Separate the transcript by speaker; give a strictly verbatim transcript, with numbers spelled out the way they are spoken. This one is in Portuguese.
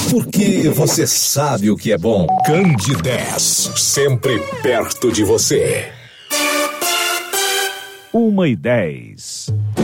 Speaker 1: Porque você sabe o que é bom. Candidez, sempre perto de você.
Speaker 2: Uma e dez.